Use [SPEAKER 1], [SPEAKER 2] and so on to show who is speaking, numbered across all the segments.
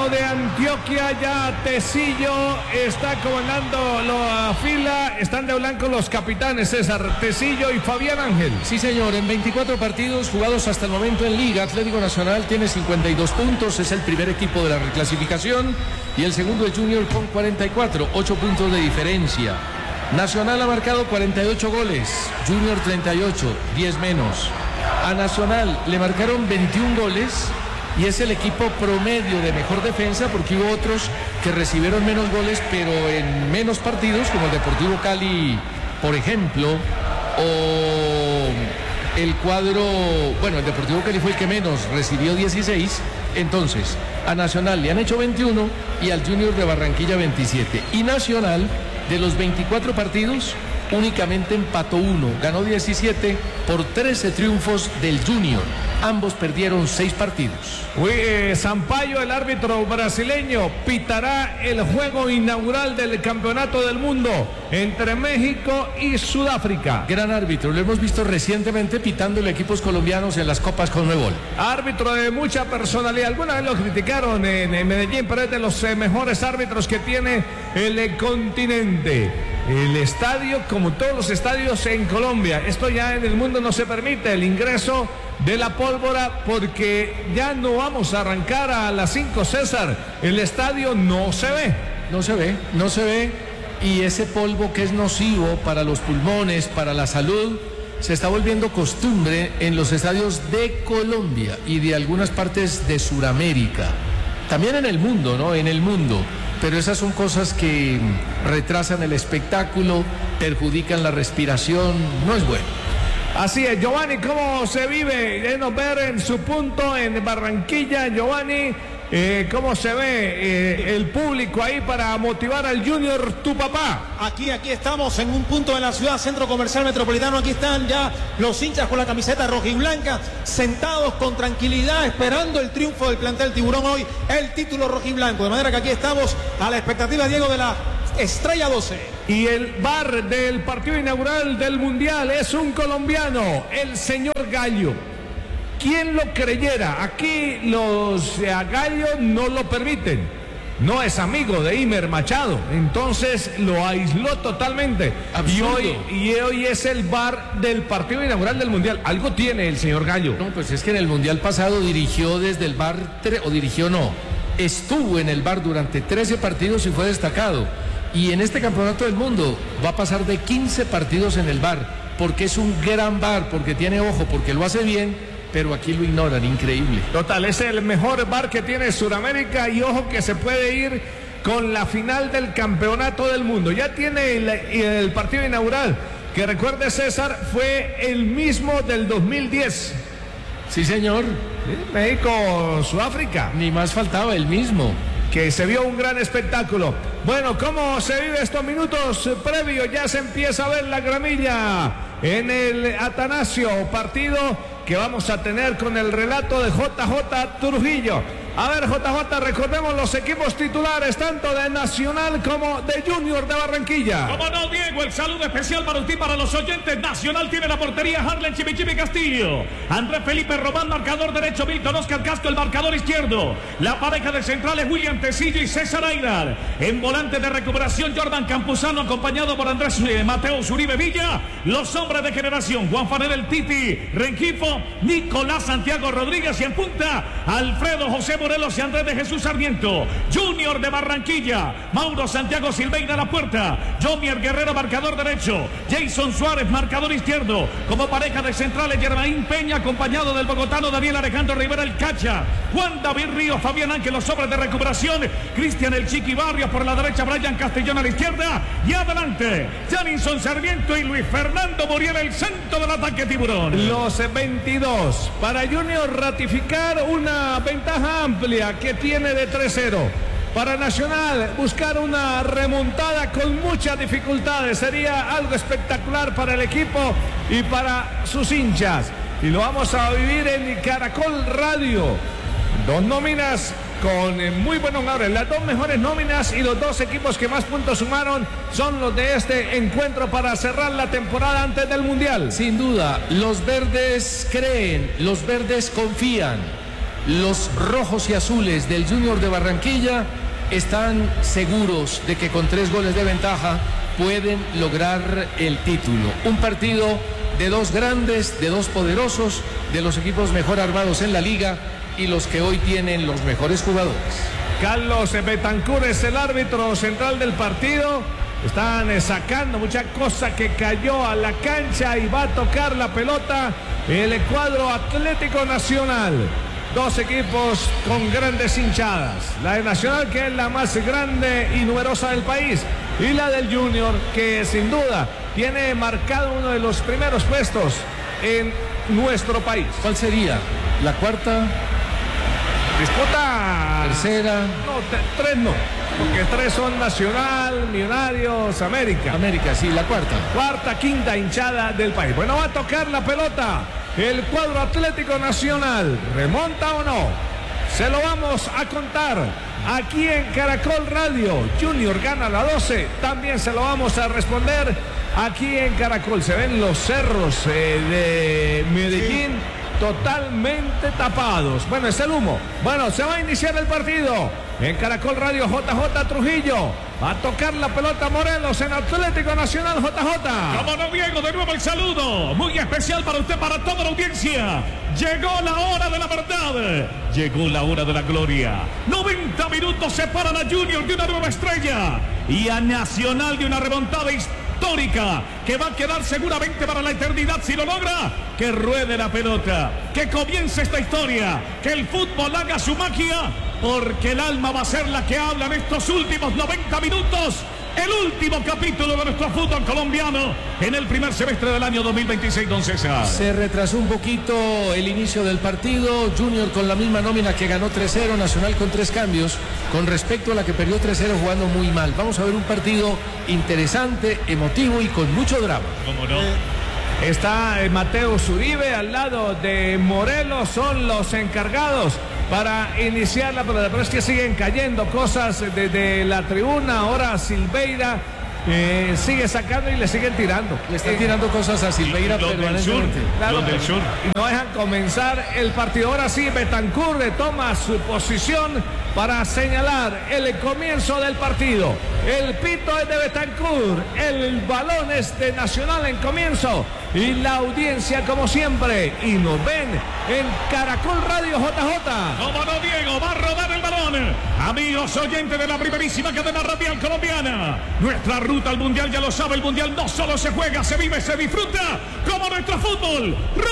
[SPEAKER 1] Herediano de Antioquia. Ya Tecillo está comandando la fila. Están de blanco los capitanes César Tecillo y Fabián Ángel.
[SPEAKER 2] Sí, señor, en 24 partidos jugados hasta el momento en Liga, Atlético Nacional tiene 52 puntos, es el primer equipo de la reclasificación, y el segundo es Junior con 44, 8 puntos de diferencia. Nacional ha marcado 48 goles, Junior 38, 10 menos. A Nacional le marcaron 21 goles y es el equipo promedio de mejor defensa, porque hubo otros que recibieron menos goles pero en menos partidos, como el Deportivo Cali, por ejemplo, o el cuadro, bueno, el Deportivo Cali fue el que menos, recibió 16. Entonces, a Nacional le han hecho 21 y al Junior de Barranquilla 27. Y Nacional, de los 24 partidos, únicamente empató 1, ganó 17 por 13 triunfos del Junior. Ambos perdieron 6 partidos.
[SPEAKER 1] Sampaio, el árbitro brasileño, pitará el juego inaugural del Campeonato del Mundo entre México y Sudáfrica.
[SPEAKER 2] Gran árbitro, lo hemos visto recientemente pitándole equipos colombianos en las Copas Conmebol.
[SPEAKER 1] Árbitro de mucha personalidad. Alguna vez lo criticaron en Medellín, pero es de los mejores árbitros que tiene el continente. El estadio, como todos los estadios en Colombia, esto ya en el mundo no se permite el ingreso de la pólvora, porque ya no vamos a arrancar a las 5, César. El estadio no se ve.
[SPEAKER 2] No se ve, y ese polvo que es nocivo para los pulmones, para la salud, se está volviendo costumbre en los estadios de Colombia y de algunas partes de Sudamérica. También en el mundo, ¿no? En el mundo. Pero esas son cosas que retrasan el espectáculo, perjudican la respiración, no es bueno.
[SPEAKER 1] Así es, Giovanni, ¿cómo se vive? Denos ver en su punto en Barranquilla, Giovanni, ¿cómo se ve el público ahí para motivar al Junior, tu papá?
[SPEAKER 3] Aquí estamos en un punto de la ciudad, Centro Comercial Metropolitano. Aquí están ya los hinchas con la camiseta rojiblanca, sentados con tranquilidad, esperando el triunfo del plantel Tiburón hoy, el título rojiblanco. De manera que aquí estamos a la expectativa, Diego, de la Estrella 12.
[SPEAKER 1] Y el bar del partido inaugural del Mundial es un colombiano, el señor Gallo. ¿Quién lo creyera? Aquí los Gallo no lo permiten. No es amigo de Imer Machado, entonces lo aisló totalmente. Y hoy es el bar del partido inaugural del Mundial. Algo tiene el señor Gallo.
[SPEAKER 2] No, pues es que en el Mundial pasado dirigió desde el bar, estuvo en el bar durante 13 partidos y fue destacado. Y en este Campeonato del Mundo va a pasar de 15 partidos en el bar, porque es un gran bar, porque tiene ojo, porque lo hace bien, pero aquí lo ignoran, increíble.
[SPEAKER 1] Total, es el mejor bar que tiene Sudamérica, y ojo que se puede ir con la final del Campeonato del Mundo. Ya tiene el partido inaugural, que recuerde, César, fue el mismo del 2010.
[SPEAKER 2] Sí, señor.
[SPEAKER 1] México-Sudáfrica.
[SPEAKER 2] Ni más faltaba, el mismo.
[SPEAKER 1] Que se vio un gran espectáculo. Bueno, ¿cómo se vive estos minutos previos? Ya se empieza a ver la gramilla en el Atanasio, partido que vamos a tener con el relato de JJ Trujillo. A ver, JJ, recordemos los equipos titulares, tanto de Nacional como de Junior de Barranquilla.
[SPEAKER 4] Como no, Diego, el saludo especial para usted y para los oyentes. Nacional tiene la portería Harlen Chimichimi Castillo, Andrés Felipe Román, marcador derecho, Milton Oscar Casco, el marcador izquierdo. La pareja de centrales, William Tecillo y César Aylar. En volante de recuperación, Jordan Campuzano, acompañado por Andrés Mateo Uribe Villa. Los hombres de generación, Juan Fanel El Titi Rengifo, Nicolás Santiago Rodríguez, y en punta, Alfredo José Morelos y Andrés de Jesús Sarmiento. Junior de Barranquilla, Mauro Santiago Silveira a la puerta, Jomier Guerrero, marcador derecho, Jason Suárez, marcador izquierdo. Como pareja de centrales, Germain Peña, acompañado del bogotano Daniel Alejandro Rivera el Cacha, Juan David Ríos, Fabián Ángel, los hombres de recuperación, Cristian el Chiqui Barrios por la derecha, Brian Castellón a la izquierda, y adelante, Janinson Sarmiento y Luis Fernando Muriel, el centro del ataque Tiburón.
[SPEAKER 1] Los 22 para Junior ratificar una ventaja amplia que tiene de 3-0. Para Nacional buscar una remontada con muchas dificultades sería algo espectacular para el equipo y para sus hinchas, y lo vamos a vivir en Caracol Radio. Dos nóminas con muy buenos nombres, las dos mejores nóminas, y los dos equipos que más puntos sumaron son los de este encuentro para cerrar la temporada antes del Mundial.
[SPEAKER 2] Sin duda, los verdes creen, los verdes confían. los rojos y azules del Junior de Barranquilla están seguros de que con 3 goles de ventaja pueden lograr el título. Un partido de 2 grandes, de 2 poderosos, de los equipos mejor armados en la liga y los que hoy tienen los mejores jugadores.
[SPEAKER 1] Carlos Betancur es el árbitro central del partido. Están sacando mucha cosa que cayó a la cancha y va a tocar la pelota el cuadro Atlético Nacional. 2 equipos con grandes hinchadas. La de Nacional, que es la más grande y numerosa del país, y la del Junior, que sin duda tiene marcado uno de los primeros puestos en nuestro país.
[SPEAKER 2] ¿Cuál sería? ¿La cuarta?
[SPEAKER 1] Disputa...
[SPEAKER 2] ¿Tercera?
[SPEAKER 1] No, 3 no. Porque 3 son Nacional, Millonarios, América.
[SPEAKER 2] América, sí, la cuarta.
[SPEAKER 1] Cuarta, quinta hinchada del país. Bueno, va a tocar la pelota el cuadro Atlético Nacional. ¿Remonta o no? Se lo vamos a contar aquí en Caracol Radio. Junior gana la 12. También se lo vamos a responder aquí en Caracol. Se ven los cerros de Medellín totalmente tapados. Bueno, es el humo. Bueno, se va a iniciar el partido en Caracol Radio. JJ Trujillo va a tocar la pelota Morelos en Atlético Nacional. JJ.
[SPEAKER 4] Como no, Diego, de nuevo el saludo muy especial para usted, para toda la audiencia. Llegó la hora de la verdad, llegó la hora de la gloria. 90 minutos separan a Junior de una nueva estrella y a Nacional de una remontada histórica que va a quedar seguramente para la eternidad si lo logra. Que ruede la pelota, que comience esta historia, que el fútbol haga su magia, porque el alma va a ser la que habla en estos últimos 90 minutos. El último capítulo de nuestro fútbol colombiano en el primer semestre del año 2026, don César.
[SPEAKER 2] Se retrasó un poquito el inicio del partido. Junior con la misma nómina que ganó 3-0, Nacional con 3 cambios con respecto a la que perdió 3-0 jugando muy mal. Vamos a ver un partido interesante, emotivo y con mucho drama.
[SPEAKER 4] ¿Cómo no?
[SPEAKER 1] Está Mateo Zuribe al lado de Morelos, son los encargados para iniciar la pelota, pero es que siguen cayendo cosas desde la tribuna. Ahora Silveira sigue sacando y le siguen tirando.
[SPEAKER 2] Le están tirando cosas a Silveira permanentemente.
[SPEAKER 1] Claro, y no dejan comenzar el partido. Ahora sí, Betancur toma su posición para señalar el comienzo del partido. El pito es de Betancur, el balón es de Nacional en comienzo y la audiencia como siempre, y nos ven en Caracol Radio. JJ.
[SPEAKER 4] Como no, Diego, va a rodar el balón. Amigos oyentes de la primerísima cadena radial colombiana, nuestra ruta al mundial, ya lo sabe, el mundial no solo se juega, se vive, se disfruta como nuestro fútbol.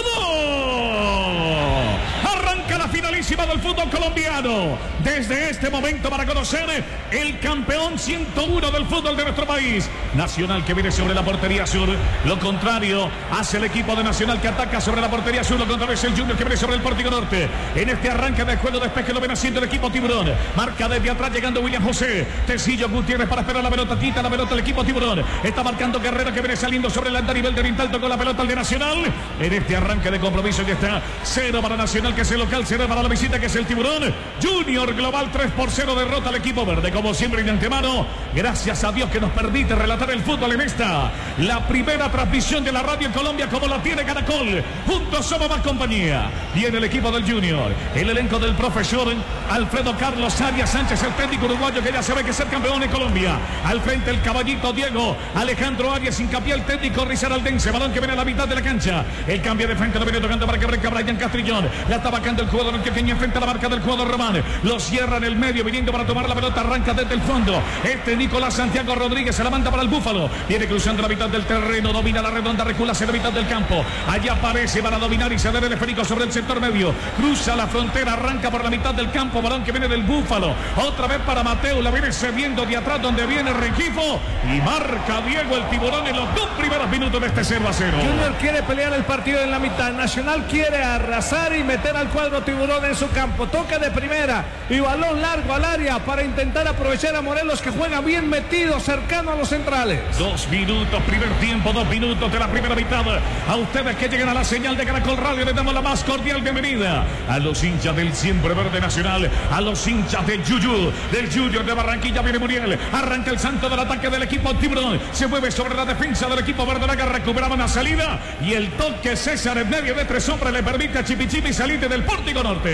[SPEAKER 4] ¡Rodó! Arranca la finalísima del fútbol colombiano. Desde este momento para conocer el campeón 101 del fútbol de nuestro país. Nacional, que viene sobre la portería sur. Lo contrario hace el equipo de Nacional, que ataca sobre la portería sur. Lo contrario es el Junior, que viene sobre el pórtico norte. En este arranque de juego despeje lo ven haciendo el equipo Tiburón. Marca desde atrás llegando William José. Tecillo Gutiérrez para esperar la pelota. Quita la pelota el equipo Tiburón. Está marcando Guerrero, que viene saliendo sobre el andarivel de Vintalto con la pelota al de Nacional. En este arranque de compromiso ya está 0 para Nacional, que es el local, 0 para la visita, que es el Tiburón. Junior global 3-0 derrota al equipo verde. Como siempre, de antemano, gracias a Dios que nos permite relatar el fútbol en esta, la primera transmisión de la radio en Colombia, como la tiene Caracol. Juntos somos más compañía. Viene el equipo del Junior, el elenco del profesor Alfredo Carlos Arias Sánchez, el técnico uruguayo que ya sabe que es el campeón en Colombia. Al frente el caballito Diego Alejandro Arias, hincapié el técnico Risaraldense. Balón que viene a la mitad de la cancha. El cambio de frente lo viene tocando para que brinca Brian Castrillón. La está vacando el jugador antioqueño frente a la marca del jugador Román. Lo cierra en el medio, viniendo para tomar la pelota. Arranca desde el fondo. Nicolás Santiago Rodríguez se la manda para el Búfalo. Viene cruzando la mitad del terreno. Domina la redonda, recula hacia la mitad del campo. Allá aparece para dominar y ceder el esférico sobre el sector medio. Cruza la frontera, arranca por la mitad del campo. Balón que viene del Búfalo. Otra vez para Mateo. La viene cediendo de atrás donde viene Rengifo. Y marca Diego el Tiburón en los 2 primeros minutos de este 0-0.
[SPEAKER 1] Junior quiere pelear el partido en la mitad. Nacional quiere arrasar y meter al cuadro Tiburón en su campo. Toque de primera y balón largo al área para intentar aprovechar a Morelos, que juega bien metido, cercano a los centrales.
[SPEAKER 4] 2 minutos, primer tiempo, 2 minutos de la primera mitad. A ustedes que lleguen a la señal de Caracol Radio, les damos la más cordial bienvenida. A los hinchas del siempre verde Nacional, a los hinchas del Yuyu, del Junior de Barranquilla. Viene Muriel, arranca el santo del ataque del equipo Tiburón. Se mueve sobre la defensa del equipo verde, la que recuperaba una salida. Y el toque César en medio de 3 hombres le permite a Chipichipi salir del pórtico norte.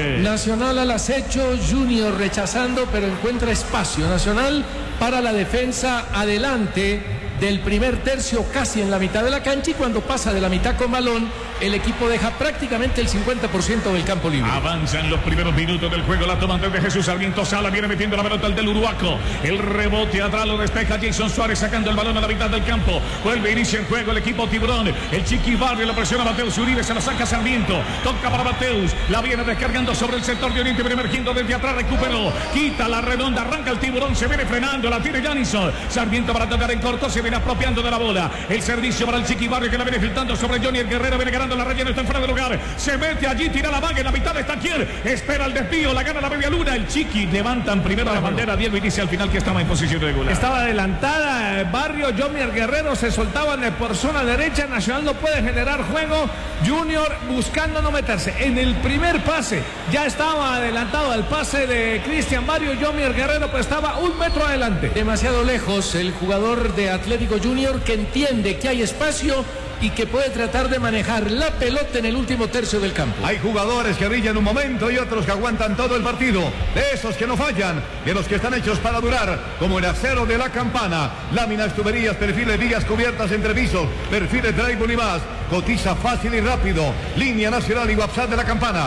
[SPEAKER 4] Jorge.
[SPEAKER 2] Nacional al acecho, Junior rechazando, pero encuentra espacio. Nacional para la defensa adelante del primer tercio, casi en la mitad de la cancha, y cuando pasa de la mitad con balón, el equipo deja prácticamente el 50% del campo libre.
[SPEAKER 4] Avanzan los primeros minutos del juego, la toma de Jesús Sarmiento Sala, viene metiendo la pelota el del Uruguaco, el rebote atrás lo despeja Jason Suárez sacando el balón a la mitad del campo, vuelve, inicia el juego el equipo Tiburón, el Chiqui Barrio lo presiona Mateus Uribe, se la saca Sarmiento, toca para Mateus, la viene descargando sobre el sector de Oriente, viene emergiendo desde atrás, recuperó, quita la redonda, arranca el Tiburón, se viene frenando, la tiene Janison, Sarmiento para tocar en corto, se viene apropiando de la bola, el servicio para el Chiqui Barrio que la viene filtrando sobre Johnny, el Guerrero viene ganando la raya, no está en fuera de lugar, se mete allí, tira la vaga, en la mitad está quien, espera el desvío, la gana la media luna, el Chiqui, levantan primero la bandera, Diego, y dice al final que estaba en posición regular.
[SPEAKER 1] Estaba adelantada Barrio, Johnny, el Guerrero se soltaban por zona derecha, Nacional no puede generar juego, Junior buscando no meterse, en el primer pase, ya estaba adelantado el pase de Cristian Barrio, Johnny, el Guerrero, pues estaba un metro adelante.
[SPEAKER 2] Demasiado lejos el jugador de Atlético Junior, que entiende que hay espacio y que puede tratar de manejar la pelota en el último tercio del campo.
[SPEAKER 5] Hay jugadores que brillan un momento y otros que aguantan todo el partido, de esos que no fallan, de los que están hechos para durar, como el acero de la Campana, láminas, tuberías, perfiles, vigas cubiertas entre pisos, perfiles, drywall y más. Cotiza fácil y rápido. Línea nacional y WhatsApp de la Campana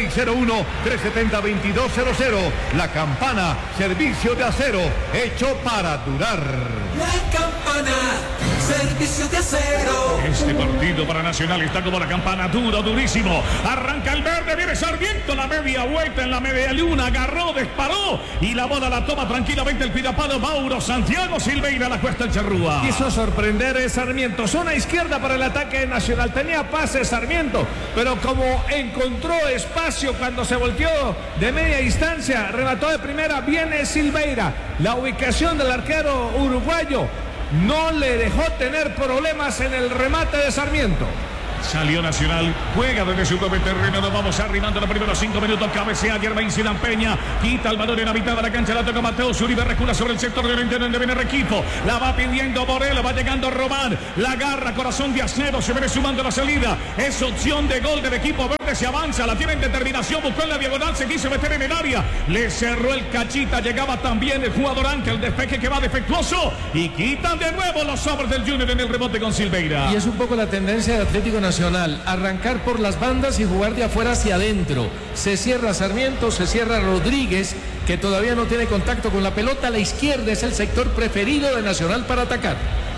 [SPEAKER 5] 601-370-2200. La Campana, servicio de acero hecho para durar.
[SPEAKER 6] La Campana, servicio de acero.
[SPEAKER 4] Este partido para Nacional está como la campana, duro, durísimo. Arranca el verde, viene Sarmiento, la media vuelta en la media luna, agarró, disparó y la bola la toma tranquilamente el cuidapado Mauro Santiago Silveira, la cuesta el Charrúa.
[SPEAKER 1] Quiso sorprender Sarmiento, zona izquierda para el ataque nacional, tenía pase Sarmiento, pero como encontró espacio cuando se volteó de media distancia, remató de primera, viene Silveira, la ubicación del arquero uruguayo no le dejó tener problemas en el remate de Sarmiento.
[SPEAKER 4] Salió Nacional, juega desde su propio terreno, nos vamos arrimando los primeros 5 minutos, cabecea Germain Zidane Peña, quita el balón en la mitad de la cancha, la toca Mateus Uribe, recula sobre el sector del interior donde viene el equipo, la va pidiendo Morelos, va llegando Román, la agarra, corazón de acero, se viene sumando la salida, es opción de gol del equipo verde, se avanza, la tiene en determinación, buscó en la diagonal, se quiso meter en el área, le cerró el cachita, llegaba también el jugador Ángel, despeje que va defectuoso y quitan de nuevo los hombres del Junior en el rebote con Silveira.
[SPEAKER 2] Y es un poco la tendencia de Atlético Nacional, arrancar por las bandas y jugar de afuera hacia adentro. Se cierra Sarmiento, se cierra Rodríguez, que todavía no tiene contacto con la pelota. A la izquierda es el sector preferido de Nacional para atacar.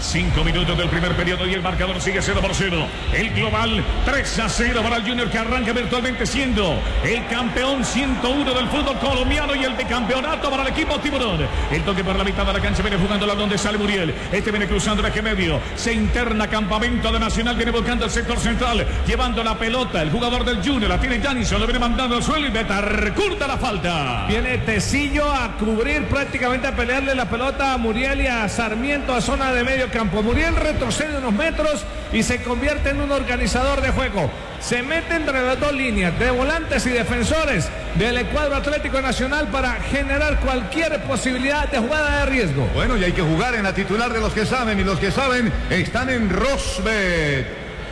[SPEAKER 4] 5 minutos del primer periodo y el marcador sigue 0-0. El global 3-0 para el Junior, que arranca virtualmente siendo el campeón 101 del fútbol colombiano y el de campeonato para el equipo Tiburón. El toque por la mitad de la cancha, viene jugando la donde sale Muriel. Este viene cruzando el eje medio, se interna campamento de Nacional, viene buscando el sector central, llevando la pelota. El jugador del Junior la tiene Janison, lo viene mandando al suelo y Betancourt la falta.
[SPEAKER 1] Viene Tecillo a cubrir, prácticamente a pelearle la pelota a Muriel y a Sarmiento a zona de medio campo. Muriel retrocede unos metros y se convierte en un organizador de juego. Se mete entre las dos líneas de volantes y defensores del cuadro Atlético Nacional para generar cualquier posibilidad de jugada de riesgo.
[SPEAKER 5] Bueno, y hay que jugar en la titular de los que saben, y los que saben están en Rosbet.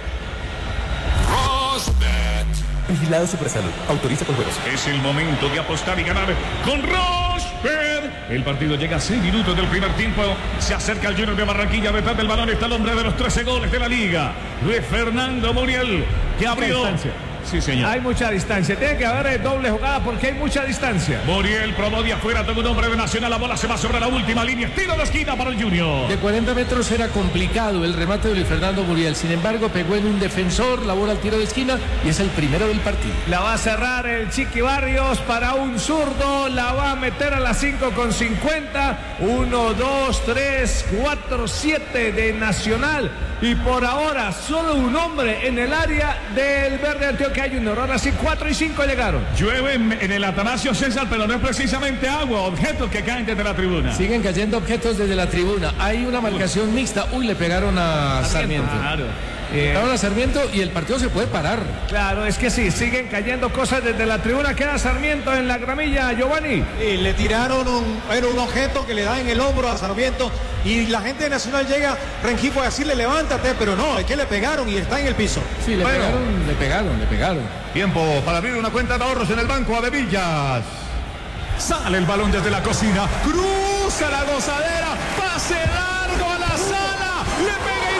[SPEAKER 7] Vigilado Supersalud. Autoriza con juegos.
[SPEAKER 4] Es el momento de apostar y ganar con Rosbet. El partido llega a 6 minutos del primer tiempo. Se acerca el Junior de Barranquilla. Detrás del balón está el hombre de los 13 goles de la liga, Luis Fernando Muriel, que abrió. Sí, señor.
[SPEAKER 1] Hay mucha distancia. Tiene que haber doble jugada porque hay mucha distancia.
[SPEAKER 4] Muriel probó de afuera, todo un hombre de Nacional. La bola se va sobre la última línea. Tiro de esquina para el Junior.
[SPEAKER 2] De 40 metros era complicado el remate de Luis Fernando Muriel. Sin embargo, pegó en un defensor, la bola al tiro de esquina y es el primero del partido.
[SPEAKER 1] La va a cerrar el Chiqui Barrios para un zurdo. La va a meter a las 5:50. 1, 2, 3, 4, 7 de Nacional. Y por ahora solo un hombre en el área del Verde Antioquia Junior. Ahora sí 4 y 5 llegaron.
[SPEAKER 4] Llueve en el Atanasio César, pero no es precisamente agua, objetos que caen desde la tribuna.
[SPEAKER 2] Siguen cayendo objetos desde la tribuna. Hay una marcación mixta. Uy, le pegaron a Sarmiento.
[SPEAKER 4] Claro.
[SPEAKER 2] Ahora Sarmiento y el partido se puede parar.
[SPEAKER 1] Claro, es que sí, siguen cayendo cosas desde la tribuna. Queda Sarmiento en la gramilla, Giovanni.
[SPEAKER 3] Y le tiraron un objeto que le da en el hombro a Sarmiento y la gente de Nacional llega, Rengifo, a decirle levántate, pero no, es que le pegaron y está en el piso.
[SPEAKER 2] Sí, le pegaron.
[SPEAKER 5] Tiempo para abrir una cuenta de ahorros en el Banco Avevillas.
[SPEAKER 8] Sale el balón desde la cocina, cruza la gozadera, pase largo a la sala, le pega y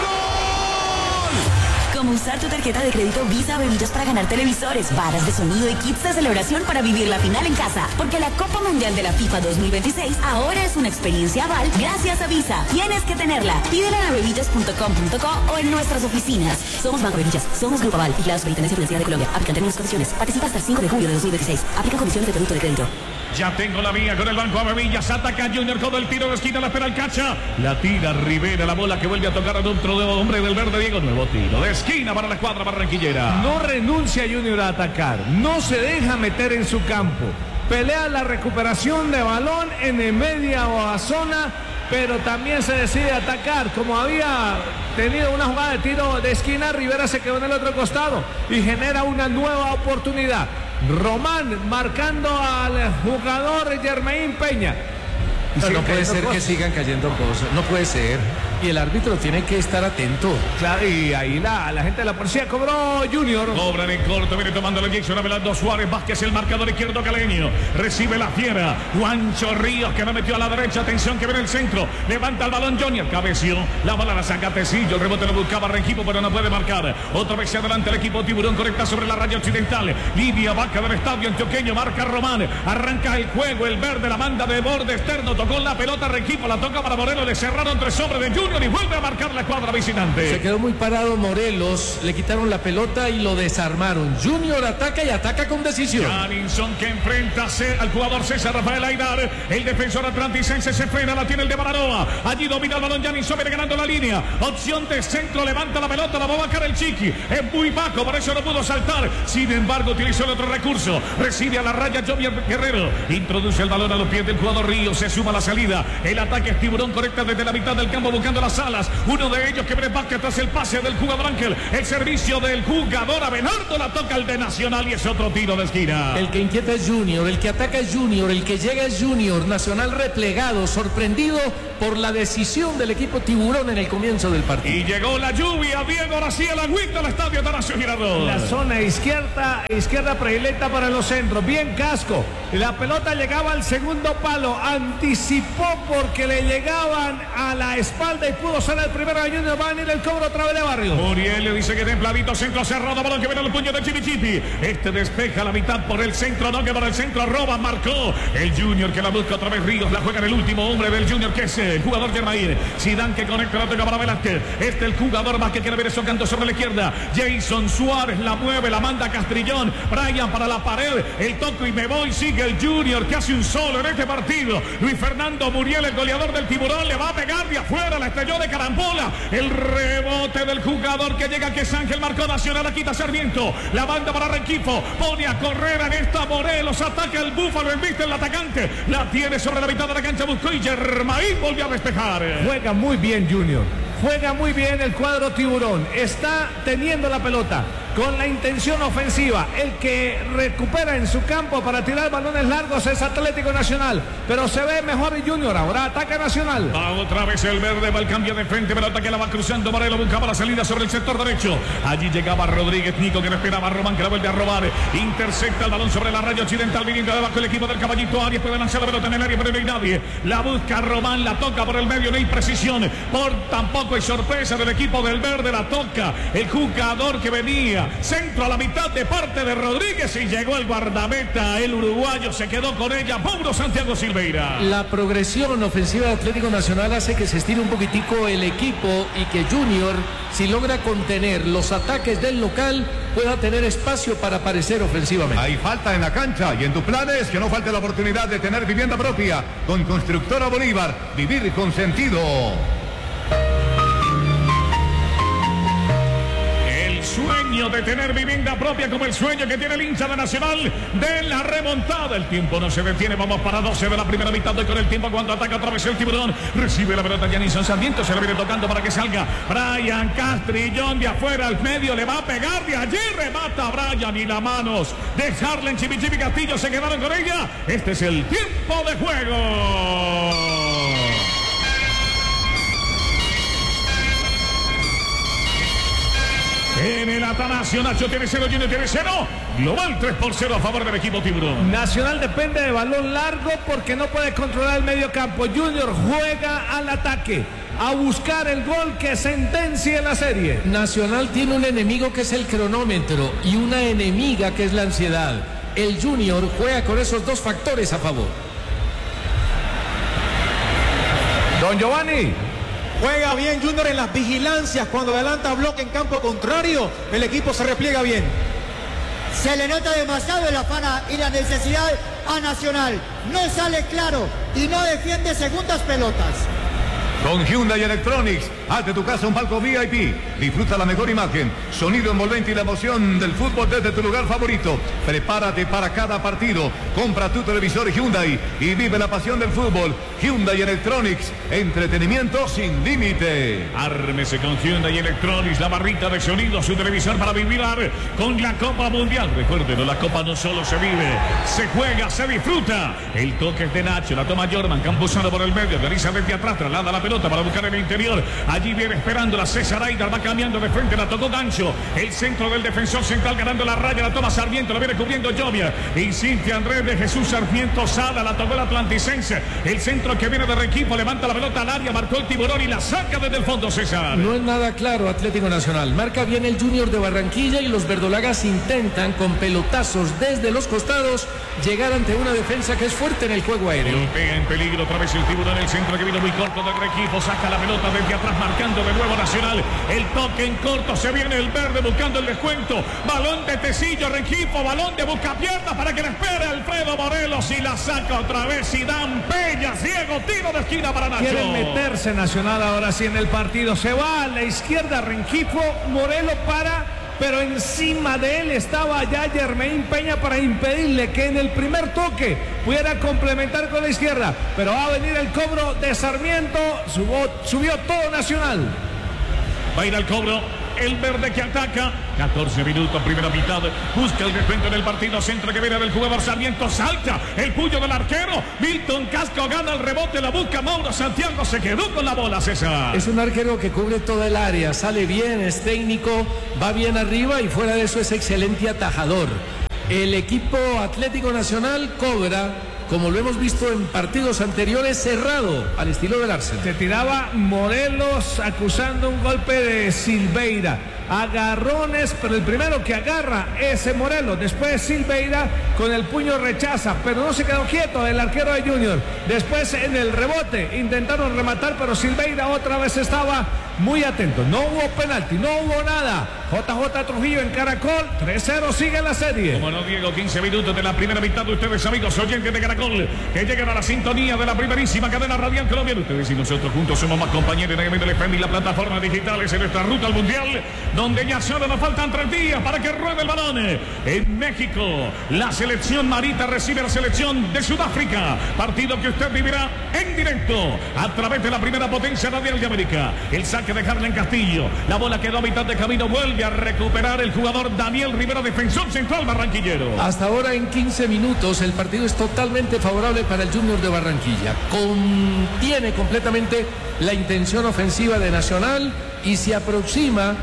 [SPEAKER 8] gol.
[SPEAKER 9] Como usar tu tarjeta de crédito Visa Avevillas para ganar televisores, varas de sonido y kits de celebración para vivir la final en casa. Porque la Copa Mundial de la FIFA 2026 ahora es una experiencia aval gracias a Visa. Tienes que tenerla. Pídela en avevillas.com.co o en nuestras oficinas. Somos Banco Avevillas, somos Grupo Aval, vigilados por Superintendencia Financiera de Colombia. Aplican términos y condiciones. Participa hasta el 5 de julio de 2026. Aplican condiciones de producto de crédito.
[SPEAKER 4] Ya tengo la mía con el Banco Avevillas. Ataca Junior con el tiro de esquina. La espera el Cacha. La tira Rivera. La bola que vuelve a tocar a otro hombre del verde. Diego. Nuevo tiro de esquina para la escuadra barranquillera.
[SPEAKER 1] No renuncia Junior a atacar. No se deja meter en su campo. Pelea la recuperación de balón en media zona, pero también se decide atacar. Como había tenido una jugada de tiro de esquina, Rivera se quedó en el otro costado y genera una nueva oportunidad. Román marcando al jugador Germain Peña.
[SPEAKER 2] No puede ser que sigan cayendo cosas, no puede ser. Y el árbitro tiene que estar atento.
[SPEAKER 1] Claro, y ahí la gente de la policía cobró Junior.
[SPEAKER 4] Cobran en corto, viene tomando la inyección Abelardo Suárez Vázquez, el marcador izquierdo caleño. Recibe la fiera, Juancho Ríos, que la metió a la derecha. Atención que viene el centro. Levanta el balón Junior, cabeció. La bola la saca Tecillo, el rebote lo buscaba Rengifo, pero no puede marcar. Otra vez se adelanta el equipo Tiburón, conecta sobre la raya occidental. Lidia Vaca del estadio antioqueño, marca Román. Arranca el juego, el verde, la manda de borde externo. Tocó la pelota Rengifo, la toca para Moreno. Le cerraron 3 hombres de Junior y vuelve a marcar la cuadra visitante.
[SPEAKER 2] Se quedó muy parado Morelos, le quitaron la pelota y lo desarmaron. Junior ataca y ataca con decisión.
[SPEAKER 4] Janinson que enfrenta al jugador César Rafael Aidar. El defensor atlanticense se frena, la tiene el de Baranoa. Allí domina el balón Janinson, viene ganando la línea. Opción de centro, levanta la pelota, la va a bajar el Chiqui. Es muy bajo, por eso no pudo saltar. Sin embargo, utilizó el otro recurso. Recibe a la raya Jovier Guerrero. Introduce el balón a los pies del jugador Río. Se suma a la salida. El ataque es Tiburón, conecta desde la mitad del campo buscando las alas. Uno de ellos que viene Vázquez tras el pase del jugador Ángel. El servicio del jugador Abelardo, la toca el de Nacional y es otro tiro de esquina.
[SPEAKER 2] El que inquieta es Junior, el que ataca es Junior, el que llega es Junior. Nacional replegado, sorprendido por la decisión del equipo Tiburón en el comienzo del partido.
[SPEAKER 4] Y llegó la lluvia, Diego García, la agüita al estadio Tarasio Girardot.
[SPEAKER 1] La zona izquierda predilecta para los centros. Bien Casco. La pelota llegaba al segundo palo. Anticipó porque le llegaban a la espalda y pudo ser el primero de Junior. Va a venir el cobro otra vez de Barrio.
[SPEAKER 4] Muriel le dice que templadito, centro cerrado, balón que viene al puño de Chimichiti. Este despeja la mitad por el centro, no que por el centro, roba, marcó el Junior que la busca otra vez Ríos, la juega en el último hombre del Junior que es el jugador Germain. Zidane que conecta la toca para Velázquez. El jugador más que quiere ver eso canto sobre la izquierda. Jason Suárez la mueve, la manda a Castrillón. Brian para la pared, el toco y me voy, sigue el Junior que hace un solo en este partido. Luis Fernando Muriel, el goleador del Tiburón, le va a pegar de afuera, la estrelló de carambola. El rebote del jugador que llega, que es Ángel, marcó Nacional, la quita Sarmiento, la banda para Rengifo, pone a correr en esta Morelos, ataca el Búfalo, embiste el atacante, la tiene sobre la mitad de la cancha, buscó y Germain volvió a despejar.
[SPEAKER 1] Juega muy bien Junior, juega muy bien el cuadro Tiburón, está teniendo la pelota con la intención ofensiva. El que recupera en su campo para tirar balones largos es Atlético Nacional, pero se ve mejor el Junior. Ahora ataca Nacional.
[SPEAKER 4] Va otra vez el verde, va el cambio de frente, pelota que la va cruzando. Morelo buscaba la salida sobre el sector derecho. Allí llegaba Rodríguez Nico, que no esperaba a Román, que la vuelve a robar. Intercepta el balón sobre la raya occidental, viniendo debajo el equipo del Caballito Arias. Puede lanzar la pelota en el área, pero no hay nadie. La busca Román, la toca por el medio, no hay precisión. Tampoco hay sorpresa del equipo del verde, la toca el jugador que venía. Centro a la mitad de parte de Rodríguez y llegó el guardameta, el uruguayo, se quedó con ella, Mauro Santiago Silveira.
[SPEAKER 2] La progresión ofensiva de Atlético Nacional hace que se estire un poquitico el equipo y que Junior, si logra contener los ataques del local, pueda tener espacio para aparecer ofensivamente.
[SPEAKER 5] Hay falta en la cancha y en tus planes que no falte la oportunidad de tener vivienda propia con Constructora Bolívar, vivir con sentido.
[SPEAKER 4] Sueño sueño de tener vivienda propia, como el sueño que tiene el hincha de Nacional de la remontada. El tiempo no se detiene, vamos para 12 de la primera mitad y con el tiempo cuando ataca otra vez el Tiburón. Recibe la pelota Janison Sarmiento, se le viene tocando para que salga Brian Castrillón de afuera al medio, le va a pegar de allí, remata Brian y las manos de Harlen Chipichipi Castillo se quedaron con ella. Este es el tiempo de juego. En el Atanasio, Nacho tiene 0, Junior tiene 0. Global 3-0 a favor del equipo Tiburón.
[SPEAKER 1] Nacional depende de balón largo porque no puede controlar el medio campo. Junior juega al ataque, a buscar el gol que sentencie la serie.
[SPEAKER 2] Nacional tiene un enemigo que es el cronómetro y una enemiga que es la ansiedad. El Junior juega con esos dos factores a favor.
[SPEAKER 1] Don Giovanni.
[SPEAKER 3] Juega bien Junior en las vigilancias. Cuando adelanta bloque en campo contrario, el equipo se repliega bien.
[SPEAKER 10] Se le nota demasiado el afán y la necesidad a Nacional. No sale claro y no defiende segundas pelotas.
[SPEAKER 5] Con Hyundai Electronics, hazte tu casa un palco VIP. Disfruta la mejor imagen, sonido envolvente y la emoción del fútbol desde tu lugar favorito. Prepárate para cada partido. Compra tu televisor Hyundai y vive la pasión del fútbol. Hyundai Electronics, entretenimiento sin límite.
[SPEAKER 4] Ármese con Hyundai Electronics, la barrita de sonido, su televisor para vibrar con la Copa Mundial. Recuerden, la Copa no solo se vive, se juega, se disfruta. El toque es de Nacho, la toma Jordan, Campuzano por el medio, realiza desde atrás, traslada la pelota para buscar en el interior. Allí viene esperando la César Aidar, va cambiando de frente, la tocó Gancho. El centro del defensor central ganando la raya, la toma Sarmiento, la viene cubriendo Llovia. Insiste Andrés de Jesús Sarmiento Sala, la tocó el atlanticense. El centro que viene de Requipo, levanta la pelota al área, marcó el Tiburón y la saca desde el fondo César.
[SPEAKER 2] No es nada claro Atlético Nacional. Marca bien el Junior de Barranquilla y los verdolagas intentan con pelotazos desde los costados llegar ante una defensa que es fuerte en el juego aéreo.
[SPEAKER 4] Pega en peligro otra vez el Tiburón, el centro que vino muy corto del Requipo. Saca la pelota desde atrás, marcando de nuevo Nacional. El toque en corto, se viene el verde buscando el descuento. Balón de Tecillo, Requipo, balón de buscapiernas para que le espere Alfredo Morelos y la saca otra vez. Y Dan Peña, ciego, tiro de esquina para Nacho.
[SPEAKER 1] Quieren meterse Nacional ahora sí en el partido. Se va a la izquierda Requipo, Morelos pero encima de él estaba ya Germain Peña para impedirle que en el primer toque pudiera complementar con la izquierda. Pero va a venir el cobro de Sarmiento, subió todo Nacional.
[SPEAKER 4] Va a ir al cobro el verde que ataca. 14 minutos, primera mitad. Busca el descuento en el partido. Centro que viene del jugador Sarmiento. Salta el puño del arquero. Milton Casco gana el rebote. La busca Mauro Santiago. Se quedó con la bola, César.
[SPEAKER 2] Es un arquero que cubre toda el área. Sale bien, es técnico, va bien arriba y fuera de eso es excelente atajador. El equipo Atlético Nacional cobra, como lo hemos visto en partidos anteriores, cerrado al estilo del Arsenal.
[SPEAKER 1] Se tiraba Morelos acusando un golpe de Silveira. Agarrones, pero el primero que agarra es Morelos. Después Silveira con el puño rechaza, pero no se quedó quieto el arquero de Junior. Después en el rebote intentaron rematar, pero Silveira otra vez estaba muy atento. No hubo penalti, no hubo nada. JJ Trujillo en Caracol, 3-0, sigue la serie.
[SPEAKER 4] Como no, Diego, 15 minutos de la primera mitad de ustedes, amigos oyentes de Caracol, que llegan a la sintonía de la primerísima cadena radial colombiana. Ustedes y nosotros juntos somos más compañeros en el FM y la plataforma digitales en nuestra ruta al Mundial, donde ya solo nos faltan 3 días para que ruede el balón. En México, la selección Marita recibe a la selección de Sudáfrica. Partido que usted vivirá en directo a través de la primera potencia radial de América. El saque de Harlen Castillo. La bola quedó a mitad de camino. Vuelve a recuperar el jugador Daniel Rivera, defensor central barranquillero.
[SPEAKER 2] Hasta ahora en 15 minutos el partido es totalmente favorable para el Junior de Barranquilla. Contiene completamente la intención ofensiva de Nacional y se aproxima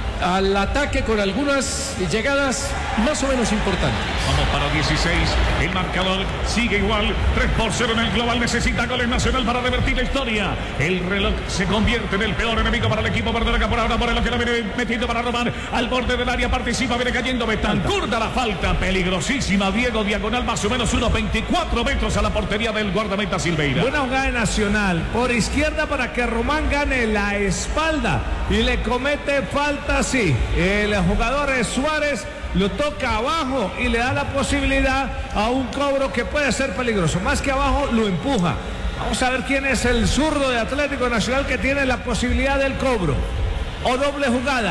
[SPEAKER 2] al ataque con algunas llegadas más o menos importantes.
[SPEAKER 4] Vamos para 16, el marcador sigue igual, 3-0 en el global, necesita goles Nacional para revertir la historia. El reloj se convierte en el peor enemigo para el equipo verdolaga por ahora. Morelos que la viene metiendo para robar al borde del área, participa, viene cayendo Betancur, da la falta peligrosísima, Diego, diagonal más o menos unos 24 metros a la portería del guardameta Silveira.
[SPEAKER 1] Buena jugada de Nacional por izquierda para que Román gane la espalda y le comete falta. Sí, el jugador Suárez lo toca abajo y le da la posibilidad a un cobro que puede ser peligroso. Más que abajo, lo empuja. Vamos a ver quién es el zurdo de Atlético Nacional que tiene la posibilidad del cobro. O doble jugada.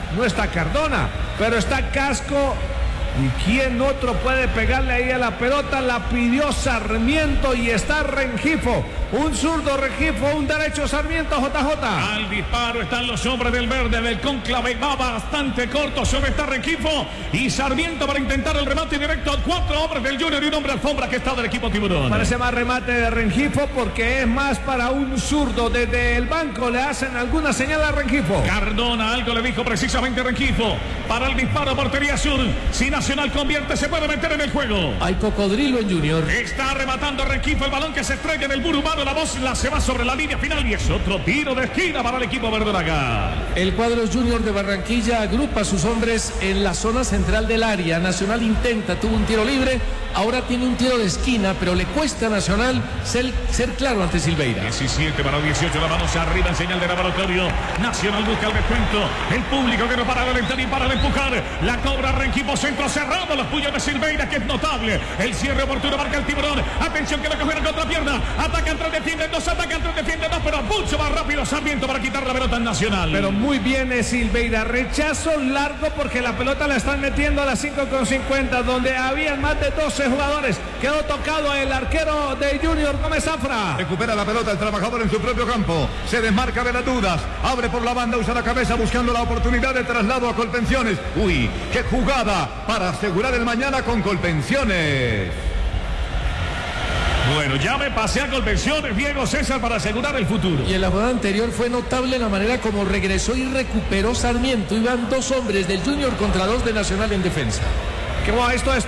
[SPEAKER 1] no está Cardona, pero está Casco. ¿Y quién otro puede pegarle ahí a la pelota? La pidió Sarmiento y está Rengifo. Un zurdo Rengifo, un derecho Sarmiento, JJ.
[SPEAKER 4] Al disparo están los hombres del verde, del cónclave, va bastante corto, sobre está Rengifo y Sarmiento para intentar el remate directo. 4 hombres del Junior y un hombre alfombra que está del equipo Tiburón.
[SPEAKER 1] Parece más remate de Rengifo porque es más para un zurdo. Desde el banco le hacen alguna señal a Rengifo.
[SPEAKER 4] Cardona algo le dijo precisamente Rengifo. Para el disparo, portería sur. Si Nacional convierte, se puede meter en el juego.
[SPEAKER 2] Hay cocodrilo en Junior.
[SPEAKER 4] Está rematando Rengifo, el balón que se estrella en el muro humano. La voz se va sobre la línea final y es otro tiro de esquina para el equipo verdolaga.
[SPEAKER 2] El cuadro Junior de Barranquilla agrupa a sus hombres en la zona central del área. Nacional tuvo un tiro libre, ahora tiene un tiro de esquina, pero le cuesta a Nacional ser claro ante Silveira.
[SPEAKER 4] 17 para 18, la mano arriba en señal de laboratorio. Nacional busca el descuento. El público que no para de alentar y para de empujar. La cobra Rengifo, centro cerrado. Los puños de Silveira, que es notable. El cierre oportuno marca el Tiburón. Atención que le cogen a contrapierna. Atacan tres, defienden dos, atacan tres, defienden dos, pero mucho más rápido Sarmiento para quitar la pelota en Nacional.
[SPEAKER 1] Pero muy bien Silveira. Rechazo largo porque la pelota la están metiendo a las 5:50, donde habían más de 12 jugadores. Quedó tocado el arquero de Junior Gómez Zafra.
[SPEAKER 5] Recupera la pelota el trabajador en su propio campo. Se desmarca de las dudas. Abre por la banda, usa la cabeza buscando la oportunidad de traslado a Colpensiones. Uy, qué jugada para asegurar el mañana con Colpensiones.
[SPEAKER 4] Bueno, ya me pasé a Colpensiones, Diego César, para asegurar el futuro.
[SPEAKER 2] Y en la jugada anterior fue notable la manera como regresó y recuperó Sarmiento. Iban 2 hombres del Junior contra 2 de Nacional en defensa.
[SPEAKER 1] ¿Qué va estos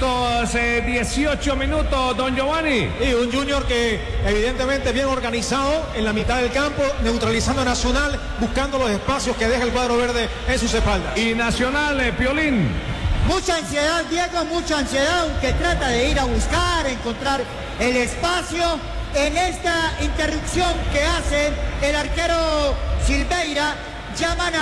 [SPEAKER 1] 18 minutos, don Giovanni?
[SPEAKER 3] Y un Junior que evidentemente bien organizado en la mitad del campo, neutralizando a Nacional, buscando los espacios que deja el cuadro verde en sus espaldas.
[SPEAKER 1] Y Nacional, Piolín.
[SPEAKER 10] Mucha ansiedad, Diego, mucha ansiedad, aunque trata de ir a buscar, encontrar el espacio en esta interrupción que hace el arquero Silveira. Llaman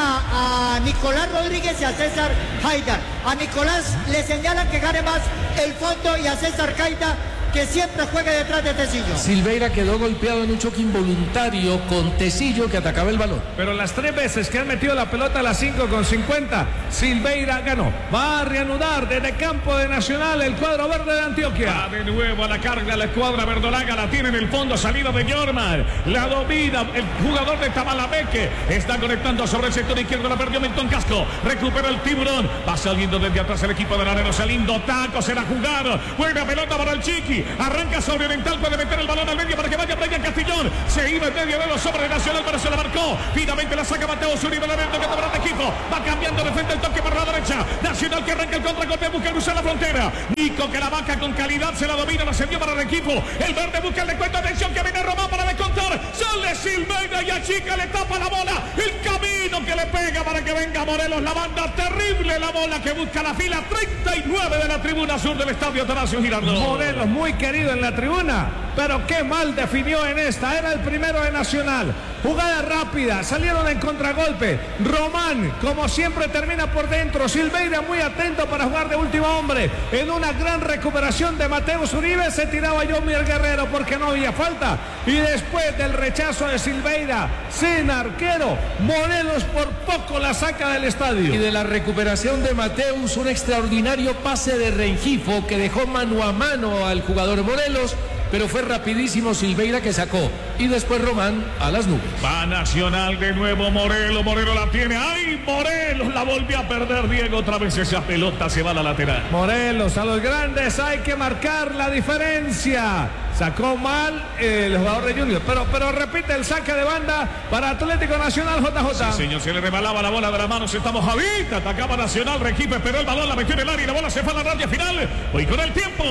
[SPEAKER 10] a Nicolás Rodríguez y a César Haidar. A Nicolás le señalan que gane más el fondo y a César Haidar que siempre juegue detrás de Tecillo.
[SPEAKER 2] Silveira quedó golpeado en un choque involuntario con Tecillo que atacaba el balón.
[SPEAKER 1] Pero las 3 veces que han metido la pelota a las 5:50, Silveira ganó. Va a reanudar desde campo de Nacional el cuadro verde de Antioquia.
[SPEAKER 4] Va de nuevo a la carga la escuadra verdolaga, la tiene en el fondo, salida de Yormar. La domina el jugador de Tamalameque. Está conectando sobre el sector izquierdo, la perdió Milton Casco. Recupera el Tiburón. Va saliendo desde atrás el equipo de Laredo. Lindo taco, será jugar. Buena pelota para el Chiqui. Arranca sobre Oriental, puede meter el balón al medio para que vaya Brian Castillón. Se iba en medio de los hombres de Nacional, pero se la marcó. Finalmente la saca Mateo Zuribe, la verde que tomará el equipo. Va cambiando de frente el toque para la derecha. Nacional que arranca el contragolpe, busca cruzar la frontera. Nico que la baja con calidad, se la domina, la envió para el equipo. El verde busca el descuento, atención que viene Román para descontar. Sale Silveira y a Chica le tapa la bola. El camino que le pega para que venga Morelos. La banda terrible, la bola que busca la fila 39 de la tribuna sur del estadio Atanasio Girardot.
[SPEAKER 1] Morelos muy querido en la tribuna, pero qué mal definió en esta. Era el primero de Nacional. Jugada rápida, salieron en contragolpe. Román, como siempre, termina por dentro. Silveira muy atento para jugar de último hombre. En una gran recuperación de Mateo Zuribe se tiraba Yomier Guerrero porque no había falta. Y después del rechazo de Silveira, sin arquero, Morelos por poco la saca del estadio.
[SPEAKER 2] Y de la recuperación de Mateus, un extraordinario pase de Rengifo que dejó mano a mano al jugador Morelos, pero fue rapidísimo Silveira que sacó. Y después Román a las nubes.
[SPEAKER 4] Va Nacional de nuevo, Morelos la tiene. ¡Ay, Morelos! La volvió a perder Diego, otra vez esa pelota se va a la lateral.
[SPEAKER 1] Morelos, a los grandes hay que marcar la diferencia. Sacó mal el jugador de Junior, pero repite el saque de banda para Atlético Nacional, JJ.
[SPEAKER 4] Sí, señor, se le rebalaba la bola de las manos, estamos Javita, atacaba Nacional, Requipe, esperó el balón, la metió en el área y la bola se fue a la raya final. Hoy con el tiempo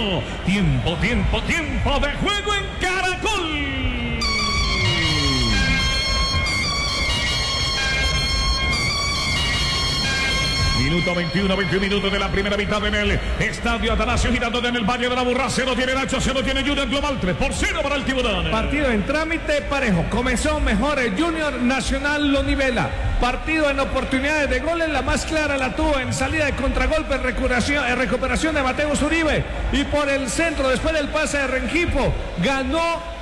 [SPEAKER 4] de juego en Caracol. Minuto 21 minutos de la primera mitad en el estadio Atanasio Girardot en el Valle de la Burra. 0 tiene Nacho, 0 tiene Junior Global, 3-0 para el Tiburón.
[SPEAKER 1] Partido en trámite parejo. Comenzó mejor el Junior, Nacional lo nivela. Partido en oportunidades de goles, la más clara la tuvo en salida de contragolpe, recuperación de Mateo Zuribe. Y por el centro, después del pase de Rengifo, ganó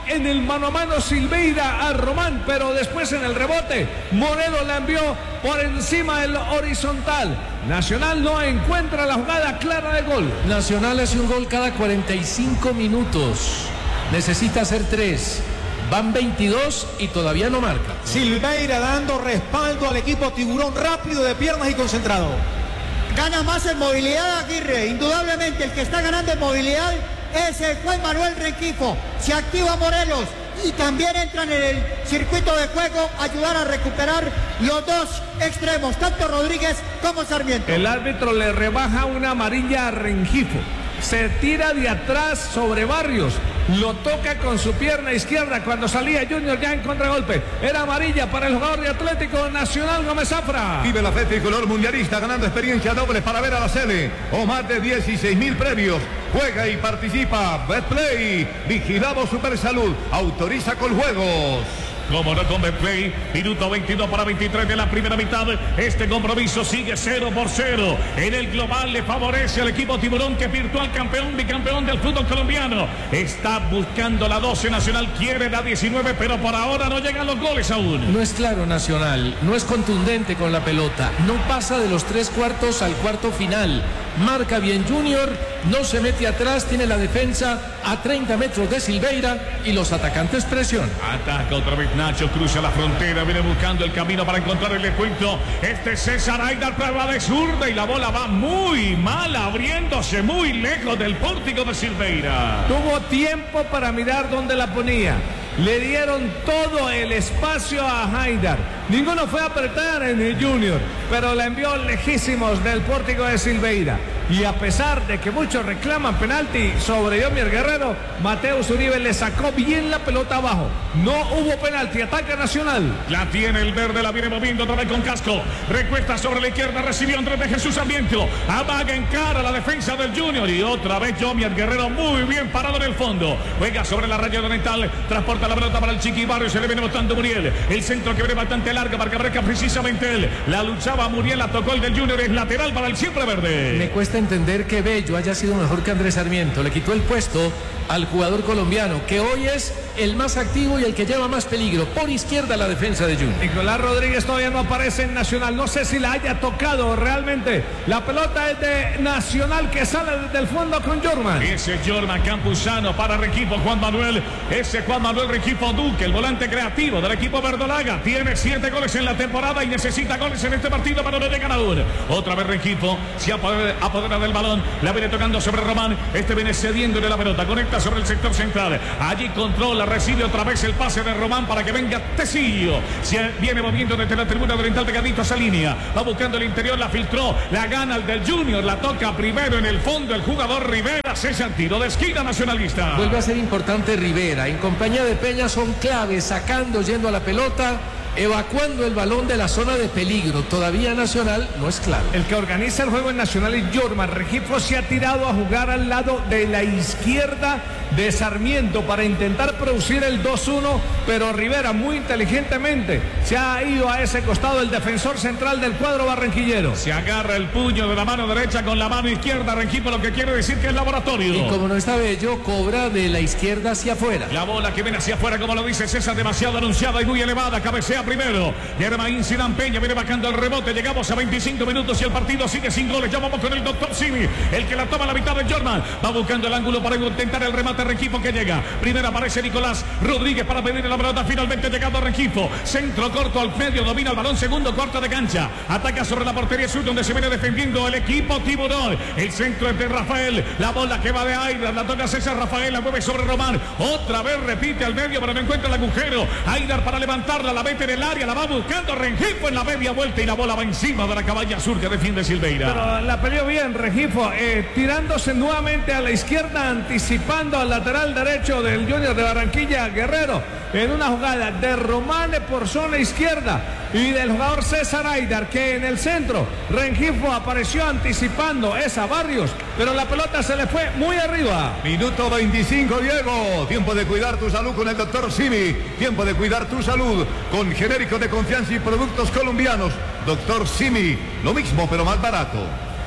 [SPEAKER 1] en el mano a mano Silveira a Román, pero después en el rebote Morelos la envió por encima del horizontal. Nacional no encuentra la jugada clara de gol.
[SPEAKER 2] Nacional hace un gol cada 45 minutos. Necesita hacer 3. Van 22 y todavía no marca.
[SPEAKER 3] Silveira dando respaldo al equipo Tiburón, rápido de piernas y concentrado.
[SPEAKER 10] Gana más en movilidad Aguirre. Indudablemente el que está ganando en movilidad es el Juan Manuel Rengifo. Se activa Morelos y también entran en el circuito de juego a ayudar a recuperar los dos extremos, tanto Rodríguez como Sarmiento.
[SPEAKER 1] El árbitro le rebaja una amarilla a Rengifo. Se tira de atrás sobre Barrios, lo toca con su pierna izquierda cuando salía Junior ya en contragolpe. Era amarilla para el jugador de Atlético Nacional, Gómez Zafra.
[SPEAKER 5] Vive la fe tricolor mundialista ganando experiencia doble para ver a la Sele o más de 16.000 premios. Juega y participa. Betplay, vigilado Supersalud, autoriza con juegos.
[SPEAKER 4] Como no con Betplay, minuto 22 para 23 de la primera mitad. Este compromiso sigue 0-0. En el global le favorece al equipo Tiburón, que es virtual campeón, bicampeón del fútbol colombiano. Está buscando la 12 Nacional, quiere la 19, pero por ahora no llegan los goles aún.
[SPEAKER 2] No es claro Nacional, no es contundente con la pelota, no pasa de los 3/4 al cuarto final. Marca bien Junior, no se mete atrás, tiene la defensa a 30 metros de Silveira y los atacantes presión.
[SPEAKER 4] Ataca otra vez Nacho, cruza la frontera, viene buscando el camino para encontrar el descuento. César Aidar, prueba de zurda y la bola va muy mal, abriéndose muy lejos del pórtico de Silveira.
[SPEAKER 1] Tuvo tiempo para mirar dónde la ponía. Le dieron todo el espacio a Haidar. Ninguno fue a apretar en el Junior, pero la envió lejísimos del pórtico de Silveira. Y a pesar de que muchos reclaman penalti sobre Yomier Guerrero, Mateus Uribe le sacó bien la pelota abajo. No hubo penalti, ataque Nacional.
[SPEAKER 4] La tiene el verde, la viene moviendo otra vez con Casco. Recuesta sobre la izquierda, recibió Andrés de Jesús Sarmiento. Amaga en cara la defensa del Junior. Y otra vez Yomier Guerrero muy bien parado en el fondo. Juega sobre la raya oriental, transporta la pelota para el Chiqui Barrio, se le viene botando Muriel. El centro que viene bastante larga para que aparezca precisamente él. La luchaba Muriel, la tocó el del Junior, es lateral para el siempre verde.
[SPEAKER 2] Me cuesta entender que Bello haya sido mejor que Andrés Sarmiento. Le quitó el puesto al jugador colombiano, que hoy es el más activo y el que lleva más peligro. Por izquierda la defensa de Junior.
[SPEAKER 1] Nicolás Rodríguez todavía no aparece en Nacional. No sé si la haya tocado realmente. La pelota es de Nacional, que sale desde el fondo con Jorman.
[SPEAKER 4] Ese es Jorman Campuzano para Rengifo Juan Manuel. Ese Juan Manuel Rengifo Duque, el volante creativo del equipo verdolaga. Tiene 7 goles en la temporada y necesita goles en este partido, pero no llegan aún. Otra vez Rengifo se apodera del balón. La viene tocando sobre Román. Este viene cediéndole la pelota. Conecta sobre el sector central. Allí controla, recibe otra vez el pase de Román para que venga Tecillo. Se viene moviendo desde la tribuna oriental pegadito a esa línea. Va buscando el interior, la filtró. La gana el del Junior. La toca primero en el fondo el jugador Rivera. César, tiro de esquina nacionalista.
[SPEAKER 2] Vuelve a ser importante Rivera. En compañía de Peña son claves, sacando, yendo a la pelota, evacuando el balón de la zona de peligro. Todavía Nacional no es claro.
[SPEAKER 1] El que organiza el juego en Nacional es Jorman. Rengifo se ha tirado a jugar al lado de la izquierda de Sarmiento para intentar producir el 2-1, pero Rivera muy inteligentemente se ha ido a ese costado, el defensor central del cuadro barranquillero.
[SPEAKER 4] Se agarra el puño de la mano derecha con la mano izquierda Rengifo, lo que quiere decir que es laboratorio.
[SPEAKER 2] Y como no está Bello, cobra de la izquierda hacia afuera.
[SPEAKER 4] La bola que viene hacia afuera, como lo dice César, demasiado anunciada y muy elevada. Cabecea primero Germain Sidán Peña, viene bajando el rebote. Llegamos a 25 minutos y el partido sigue sin goles. Ya vamos con el doctor Simi, el que la toma a la mitad de Jorman. Va buscando el ángulo para intentar el remate. Rengifo que llega. Primero aparece Nicolás Rodríguez para pedir la pelota. Finalmente llegando a Rengifo. Centro corto al medio, domina el balón. Segundo cuarto de cancha. Ataca sobre la portería sur, donde se viene defendiendo el equipo Tiburón. El centro es de Rafael. La bola que va de Aidar. La toca César Rafael. La mueve sobre Román. Otra vez repite al medio, pero no encuentra el agujero. Aidar para levantarla. La mete en el área. La va buscando Rengifo en la media vuelta. Y la bola va encima de la caballa sur que defiende Silveira.
[SPEAKER 1] Pero la peleó bien Rengifo. Tirándose nuevamente a la izquierda, anticipando al lateral derecho del Junior de Barranquilla, Guerrero, en una jugada de Romane por zona izquierda y del jugador César Aidar, que en el centro Rengifo apareció anticipando esa Barrios, pero la pelota se le fue muy arriba.
[SPEAKER 5] Minuto 25, Diego. Tiempo de cuidar tu salud con el doctor Simi. Tiempo de cuidar tu salud con genéricos de confianza y productos colombianos. Doctor Simi, lo mismo pero más barato.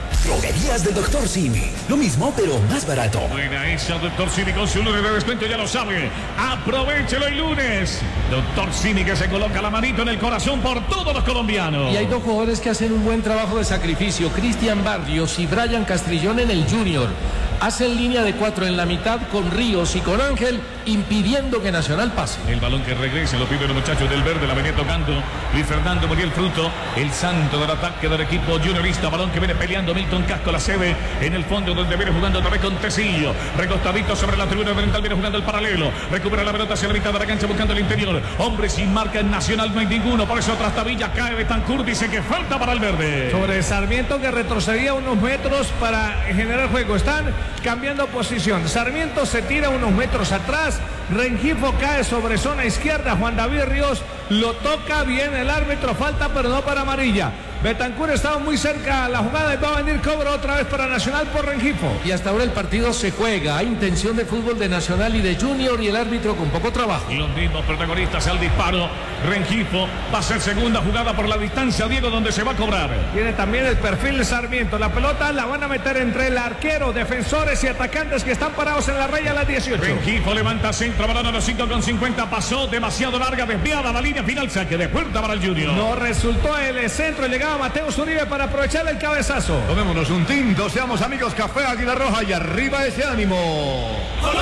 [SPEAKER 11] Droguerías del Dr. Simi. Lo mismo, pero más barato.
[SPEAKER 4] Buena esa, Dr. Simi, con su lunes de descuento, ya lo sabe. Aprovechelo el lunes. Dr. Simi, que se coloca la manito en el corazón por todos los colombianos.
[SPEAKER 2] Y hay dos jugadores que hacen un buen trabajo de sacrificio, Cristian Barrios y Brian Castrillón en el Junior. Hacen línea de 4 en la mitad con Ríos y con Ángel, impidiendo que Nacional pase.
[SPEAKER 4] El balón que regresa, lo piden los muchachos del verde, la venía tocando Luis Fernando Muriel Fruto, el santo del ataque del equipo juniorista. Balón que viene peleando Milton Casco, la sede en el fondo donde viene jugando otra vez con Tecillo. Recostadito sobre la tribuna oriental, viene jugando el paralelo. Recupera la pelota hacia la mitad de la cancha buscando el interior. Hombre sin marca en Nacional no hay ninguno, por eso Trastabilla cae Betancur, dice que falta para el verde.
[SPEAKER 1] Sobre Sarmiento, que retrocedía unos metros para generar juego. Están cambiando posición. Sarmiento se tira unos metros atrás. Rengifo cae sobre zona izquierda. Juan David Ríos lo toca bien el árbitro. Falta, pero no para amarilla. Betancur estaba muy cerca a la jugada y va a venir cobro otra vez para Nacional por Rengifo.
[SPEAKER 2] Y hasta ahora el partido se juega. Hay intención de fútbol de Nacional y de Junior y el árbitro con poco trabajo.
[SPEAKER 4] Los mismos protagonistas al disparo. Rengifo va a ser segunda jugada por la distancia, Diego, donde se va a cobrar.
[SPEAKER 1] Tiene también el perfil de Sarmiento. La pelota la van a meter entre el arquero, defensores y atacantes que están parados en la raya a las 18.
[SPEAKER 4] Rengifo levanta centro, balón a los 5,50. Pasó demasiado larga, desviada la línea final. Saque de puerta para el Junior.
[SPEAKER 1] No resultó el centro. Llegaba Mateo Zuribe para aprovechar el cabezazo.
[SPEAKER 5] Tomémonos un tinto, seamos amigos. Café Águila Roja y arriba ese ánimo.